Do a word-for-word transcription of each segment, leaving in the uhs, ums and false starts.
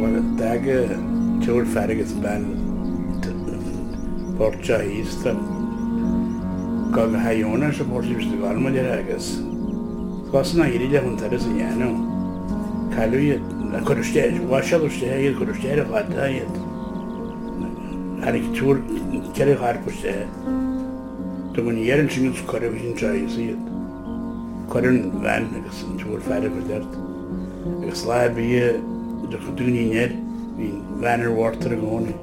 Wel, dag y tŵr fferig ys ben portio hystra. Gog haiona sy portio bys dy gormod i'r agos. Gos na hiri le hwntar ys yn ianw. Calw i, na cwrwstiau, wasiad wrstiau i'r cwrwstiau i'r chwada i'r. Harig tŵr, ceri chwar pwstiau. Dwi'n mynd i'r yn sy'n gwrs cwrw sy'n troi sydd. Cwrw'n fan, agos yn tŵr fferig o'r dert. Agos la bi dwi'n unig, fi'n fan yr warter ag o'n i.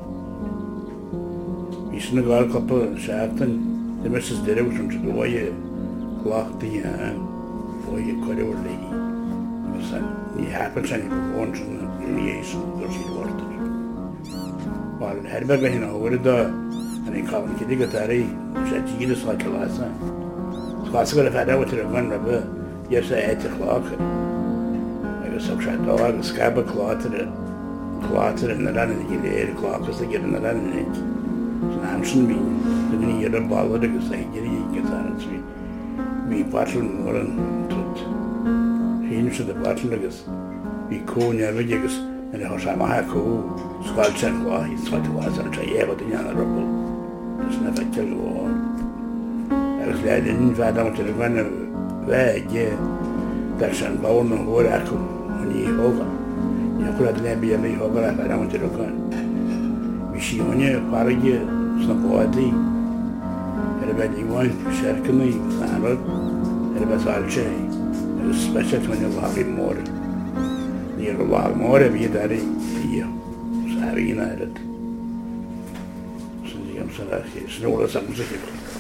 Fi sy'n gael cwpl siartan, ddim ys ys dyr yw'n sy'n fwy y gloch di a fwy y cwrw o'r lei. Agos ni hapen sy'n i bod o'n sy'n ni eis yn dod sy'n warter. Wel, herbeg fe hyn o hwyr do, a ni'n cael yn gyda gyda'i, sy'n gyd ys lac y lasa. Sglas gyda ffeda wyt i'r ygwan rybw, i'r sy'n edrych loch. Agos o'ch siarad o, agos gab y cloter cloter yn yr anna ni leir, clocus y gyda yn yr anna ni. Sy'n amsyn fi, dwi'n mynd i'r bolod agos a hygir i gyda'r at fi. Mi barlwn o'r yn trwt. Hyn sydd y barlwn agos. Fi cwn erfyd agos, yn eich o sama ha cw, sgwal sy'n gwa, i sgwal y gwas ar y trai efo dyn iawn ar rybl. Dys yna ffeitio'r gwa. Agos leid yn fad am o'r gwan y fe, ge, dar sy'n bawn o'n hwyr acw. Ni hoga. Ni akurat lebi yma i hoga la fara mwen tirokan. Mi si onye parage snapowati. Erbe digwan şarkını sanat. Erbe salçe. Special when you have more. Ni rola more bi dari iyo. Sarina edet. Şimdi yam sana şey. Şimdi orada sakın sakın.